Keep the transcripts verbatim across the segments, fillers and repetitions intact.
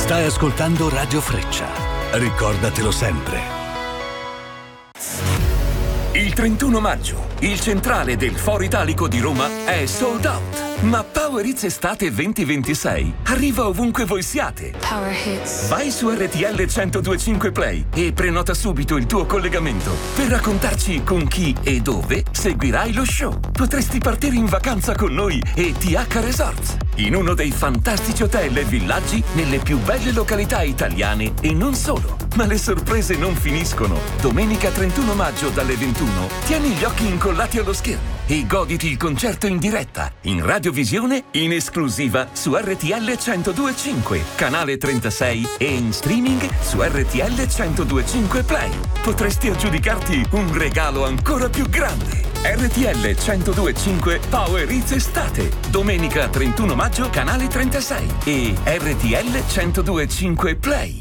Stai ascoltando Radio Freccia. Ricordatelo sempre. Il trentuno maggio, il centrale del Foro Italico di Roma è sold out. Ma Power Hits Estate venti ventisei arriva ovunque voi siate. Power Hits. Vai su R T L centodue e cinque Play e prenota subito il tuo collegamento per raccontarci con chi e dove seguirai lo show. Potresti partire in vacanza con noi e T H Resorts, in uno dei fantastici hotel e villaggi nelle più belle località italiane e non solo. Ma le sorprese non finiscono. Domenica trentuno maggio dalle ventuno tieni gli occhi incollati allo schermo e goditi il concerto in diretta, in radiovisione, in esclusiva su R T L centodue e cinque, canale trentasei e in streaming su R T L centodue e cinque Play. Potresti aggiudicarti un regalo ancora più grande. R T L centodue e cinque Power Hits Estate, domenica trentuno maggio, canale trentasei e R T L centodue e cinque Play.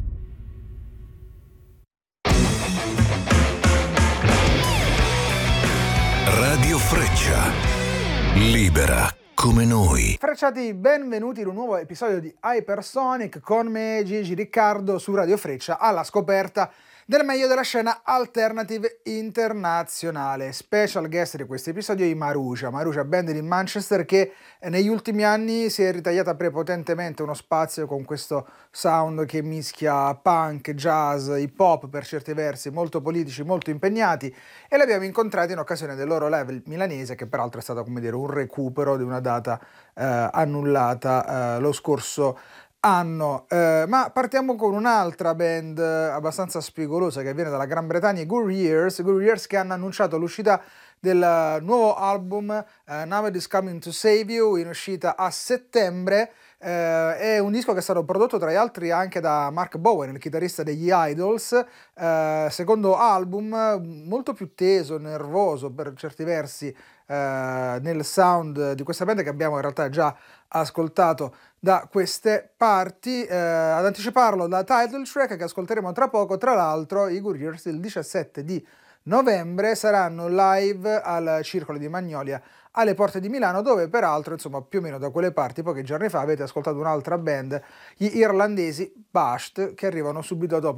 Radio Freccia, libera come noi. Frecciati, benvenuti in un nuovo episodio di Hypersonic con me Gigi Riccardo su Radio Freccia alla scoperta del meglio della scena alternative internazionale. Special guest di questo episodio è Maruja, Maruja band di Manchester che negli ultimi anni si è ritagliata prepotentemente uno spazio con questo sound che mischia punk, jazz, hip hop per certi versi, molto politici, molto impegnati, e li abbiamo incontrati in occasione del loro live milanese, che peraltro è stato, come dire, un recupero di una data eh, annullata eh, lo scorso anno. Eh, ma partiamo con un'altra band abbastanza spigolosa che viene dalla Gran Bretagna, i Gooriers, Gooriers che hanno annunciato l'uscita del nuovo album uh, Nobody's Coming to Save You, in uscita a settembre. Uh, è un disco che è stato prodotto tra gli altri anche da Mark Bowen, il chitarrista degli Idols. Uh, secondo album molto più teso, nervoso per certi versi uh, nel sound di questa band che abbiamo in realtà già ascoltato da queste parti. Uh, ad anticiparlo, la title track che ascolteremo tra poco. Tra l'altro i Gooriers il diciassette di novembre saranno live al Circolo di Magnolia alle porte di Milano, dove peraltro, insomma, più o meno da quelle parti pochi giorni fa avete ascoltato un'altra band, gli irlandesi Bashed, che arrivano subito dopo